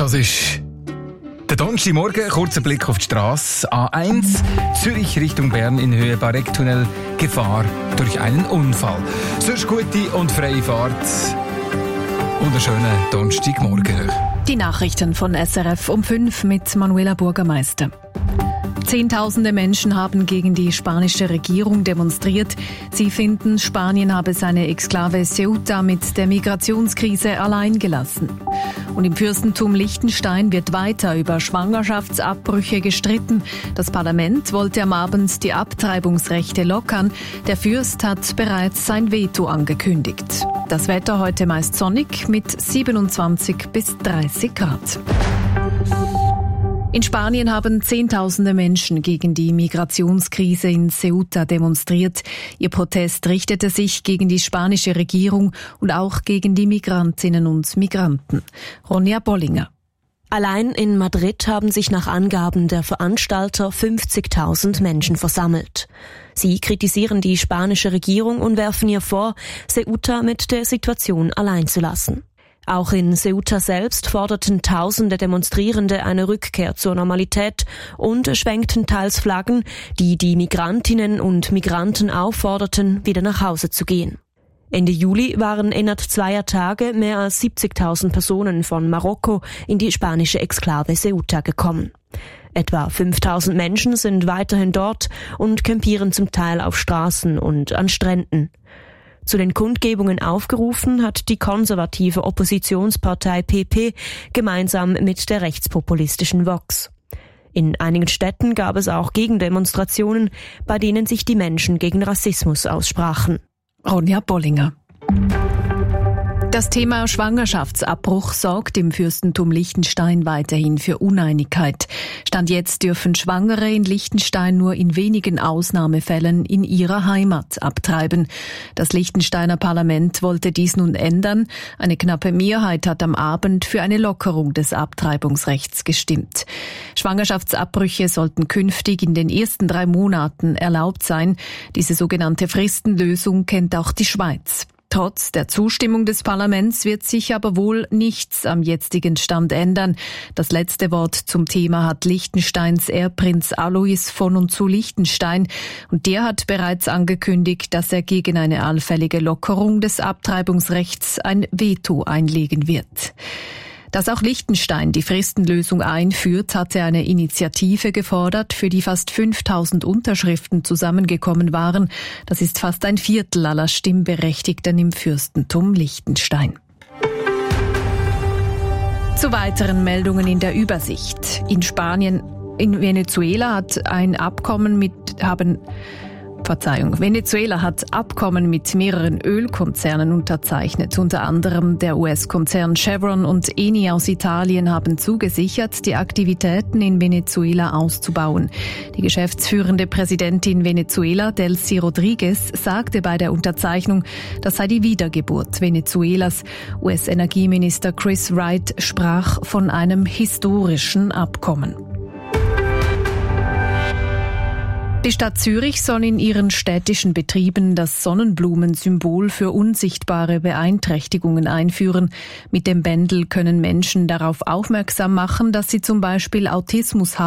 Das ist der Donnerstagmorgen, kurzer Blick auf die Strasse. A1, Zürich Richtung Bern in Höhe Barecktunnel, Gefahr durch einen Unfall. Sonst gute und freie Fahrt und einen schönen Donnerstagmorgen. Die Nachrichten von SRF um 5 mit Manuela Bürgermeister. Zehntausende Menschen haben gegen die spanische Regierung demonstriert. Sie finden, Spanien habe seine Exklave Ceuta mit der Migrationskrise allein gelassen. Und im Fürstentum Liechtenstein wird weiter über Schwangerschaftsabbrüche gestritten. Das Parlament wollte am Abend die Abtreibungsrechte lockern. Der Fürst hat bereits sein Veto angekündigt. Das Wetter heute meist sonnig mit 27 bis 30 Grad. In Spanien haben Zehntausende Menschen gegen die Migrationskrise in Ceuta demonstriert. Ihr Protest richtete sich gegen die spanische Regierung und auch gegen die Migrantinnen und Migranten. Ronja Bollinger. Allein in Madrid haben sich nach Angaben der Veranstalter 50.000 Menschen versammelt. Sie kritisieren die spanische Regierung und werfen ihr vor, Ceuta mit der Situation allein zu lassen. Auch in Ceuta selbst forderten tausende Demonstrierende eine Rückkehr zur Normalität und schwenkten teils Flaggen, die die Migrantinnen und Migranten aufforderten, wieder nach Hause zu gehen. Ende Juli waren innerhalb 2 Tage mehr als 70.000 Personen von Marokko in die spanische Exklave Ceuta gekommen. Etwa 5.000 Menschen sind weiterhin dort und campieren zum Teil auf Straßen und an Stränden. Zu den Kundgebungen aufgerufen hat die konservative Oppositionspartei PP gemeinsam mit der rechtspopulistischen Vox. In einigen Städten gab es auch Gegendemonstrationen, bei denen sich die Menschen gegen Rassismus aussprachen. Ronja Bollinger. Das Thema Schwangerschaftsabbruch sorgt im Fürstentum Liechtenstein weiterhin für Uneinigkeit. Stand jetzt dürfen Schwangere in Liechtenstein nur in wenigen Ausnahmefällen in ihrer Heimat abtreiben. Das Liechtensteiner Parlament wollte dies nun ändern. Eine knappe Mehrheit hat am Abend für eine Lockerung des Abtreibungsrechts gestimmt. Schwangerschaftsabbrüche sollten künftig in den ersten 3 Monaten erlaubt sein. Diese sogenannte Fristenlösung kennt auch die Schweiz. Trotz der Zustimmung des Parlaments wird sich aber wohl nichts am jetzigen Stand ändern. Das letzte Wort zum Thema hat Liechtensteins Erbprinz Alois von und zu Liechtenstein. Und der hat bereits angekündigt, dass er gegen eine allfällige Lockerung des Abtreibungsrechts ein Veto einlegen wird. Dass auch Liechtenstein die Fristenlösung einführt, hatte eine Initiative gefordert, für die fast 5.000 Unterschriften zusammengekommen waren. Das ist fast ein Viertel aller Stimmberechtigten im Fürstentum Liechtenstein. Zu weiteren Meldungen in der Übersicht. In Venezuela hat Abkommen mit mehreren Ölkonzernen unterzeichnet. Unter anderem der US-Konzern Chevron und Eni aus Italien haben zugesichert, die Aktivitäten in Venezuela auszubauen. Die geschäftsführende Präsidentin Venezuela, Delcy Rodriguez, sagte bei der Unterzeichnung, das sei die Wiedergeburt Venezuelas. US-Energieminister Chris Wright sprach von einem historischen Abkommen. Die Stadt Zürich soll in ihren städtischen Betrieben das Sonnenblumensymbol für unsichtbare Beeinträchtigungen einführen. Mit dem Bändel können Menschen darauf aufmerksam machen, dass sie zum Beispiel Autismus haben